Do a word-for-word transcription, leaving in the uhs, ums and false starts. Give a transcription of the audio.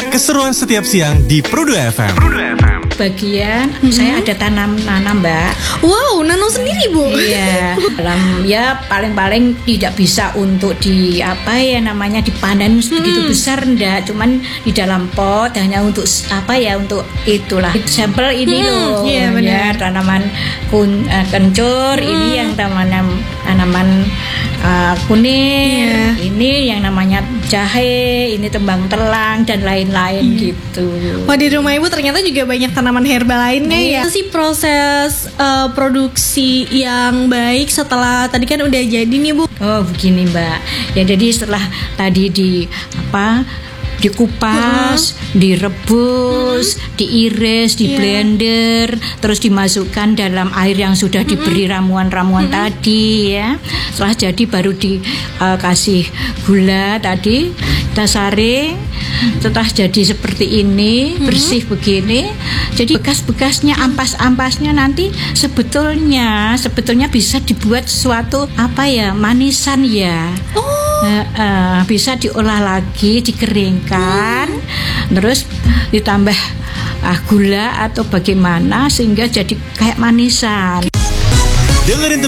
Keseruan setiap siang di Prudu F M. Bagian mm-hmm. saya ada tanam nanam Mbak. Wow, nanam sendiri Bu? Iya. Dalam ya paling-paling tidak bisa untuk di apa ya namanya dipanen hmm. begitu besar enggak, cuman di dalam pot hanya untuk apa ya untuk itulah sampel ini hmm. loh. Iya Ya, benar. tanaman kun, uh, kencur hmm. ini yang tanaman tanaman uh, kuning, yeah. ini yang namanya jahe, ini tembang telang dan lain-lain hmm. gitu. Wah, di rumah Ibu ternyata juga banyak tanaman herbal lainnya ya. Apa sih proses uh, produksi yang baik setelah tadi kan udah jadi nih Bu? Oh begini Mbak. Ya jadi setelah tadi di apa dikupas, uh-huh. direbus, uh-huh. diiris, di yeah. blender, terus dimasukkan dalam air yang sudah uh-huh. diberi ramuan-ramuan uh-huh. tadi ya. Setelah jadi baru dikasih uh, gula tadi, kita saring. Setelah jadi seperti ini, uh-huh. bersih begini, jadi bekas-bekasnya, ampas-ampasnya nanti sebetulnya sebetulnya bisa dibuat suatu apa ya manisan ya. Oh. Uh, uh, bisa diolah lagi, dikeringkan, hmm. terus ditambah uh, gula atau bagaimana sehingga jadi kayak manisan. Dengerin terus